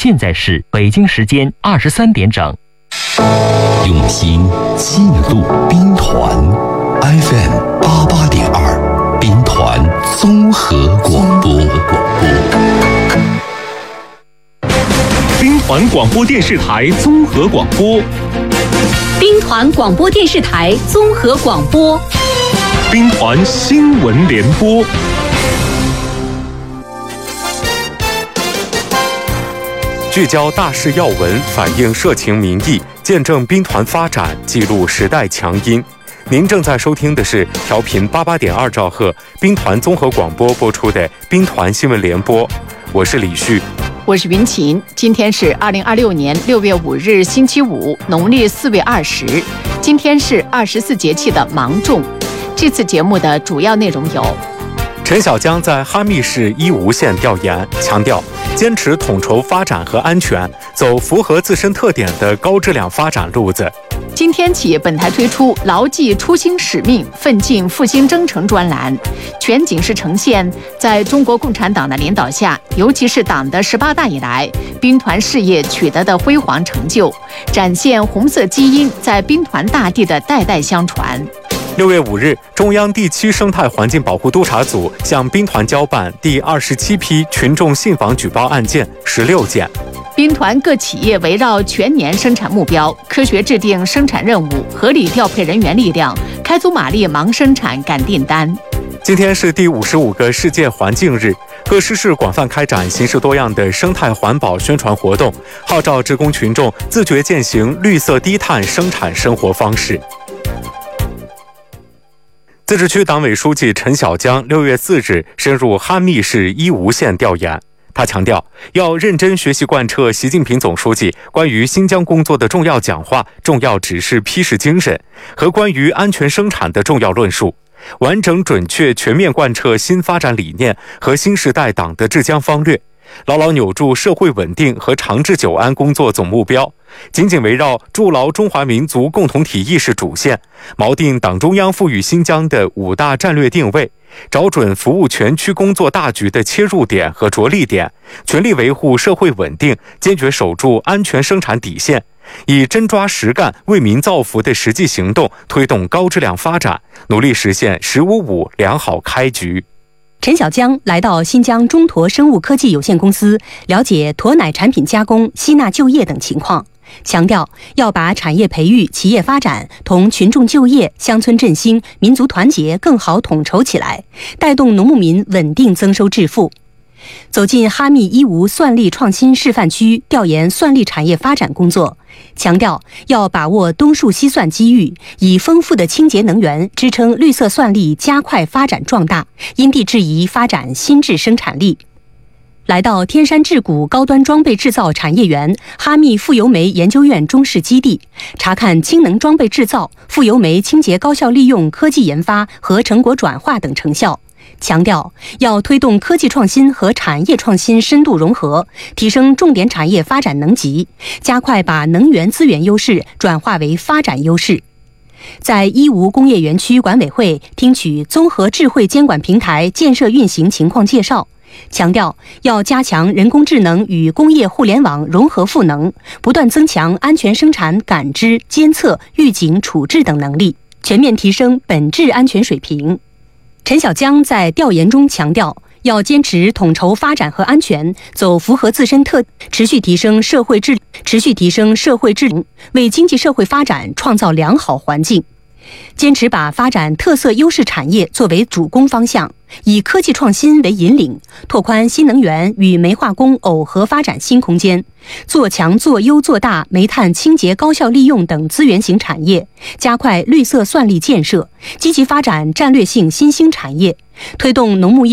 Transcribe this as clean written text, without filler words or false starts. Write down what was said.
现在是北京时间23点整。 用心记录兵团 FM 88.2，兵团综合广播。 兵团广播电视台综合广播。 兵团广播电视台综合广播。 兵团新闻联播。聚焦大事要闻，反映社情民意，见证兵团发展，记录时代强音。您正在收听的是调频88.2兆赫兵团综合广播播出的兵团新闻联播，我是李旭， 我是云琴。今天是2026年6月5日星期五，农历4月20。今天是24节气的芒种。这次节目的主要内容有： 陈小江在哈密市伊吾县调研，强调坚持统筹发展和安全，走符合自身特点的高质量发展路子。 今天起，本台推出牢记初心使命，奋进复兴征程专栏，全景式呈现在中国共产党的领导下，尤其是党的18大以来，兵团事业取得的辉煌成就，展现红色基因在兵团大地的代代相传。 6月5日，中央第7生态环境保护督察组向兵团交办第27批群众信访举报案件16件。 兵团各企业围绕全年生产目标，科学制定生产任务，合理调配人员力量，开足马力忙生产赶订单。 今天是第55个世界环境日，各市市广泛开展形式多样的生态环保宣传活动，号召职工群众自觉践行绿色低碳生产生活方式。自治区党委书记陈小江6月4日深入哈密市伊吾县调研，他强调要认真学习贯彻习近平总书记关于新疆工作的重要讲话、重要指示批示精神和关于安全生产的重要论述，完整准确全面贯彻新发展理念和新时代党的治疆方略，牢牢扭住社会稳定和长治久安工作总目标，紧紧围绕筑牢中华民族共同体意识主线，锚定党中央赋予新疆的5大战略定位，找准服务全区工作大局的切入点和着力点，全力维护社会稳定，坚决守住安全生产底线，以真抓实干、为民造福的实际行动推动高质量发展，努力实现“15-5”良好开局。 陈小江来到新疆中驼生物科技有限公司，了解驼奶产品加工、吸纳就业等情况，强调要把产业培育、企业发展同群众就业、乡村振兴、民族团结更好统筹起来，带动农牧民稳定增收致富。走进哈密伊吾蒜粒创新示范区，调研蒜粒产业发展工作，强调要把握冬树西蒜机遇，以丰富的清洁能源支撑绿色蒜粒加快发展壮大，因地制宜发展新质生产力。来到天山智谷高端装备制造产业园哈密富油煤研究院中试基地，查看氢能装备制造、富油煤清洁高效利用科技研发和成果转化等成效，强调要推动科技创新和产业创新深度融合，提升重点产业发展能级，加快把能源资源优势转化为发展优势。在伊吾工业园区管委会听取综合智慧监管平台建设运行情况介绍，强调要加强人工智能与工业互联网融合赋能，不断增强安全生产感知、监测、预警、处置等能力，全面提升本质安全水平。陈小江在调研中强调，要坚持统筹发展和安全，走符合自身特，持续提升社会质量，为经济社会发展创造良好环境。坚持把发展特色优势产业作为主攻方向，以科技创新为引领，拓宽新能源与煤化工耦合发展新空间，做强做优做大煤炭清洁高效利用等资源型产业，加快绿色蒜粒建设，积极发展战略性新兴产业，推动农牧业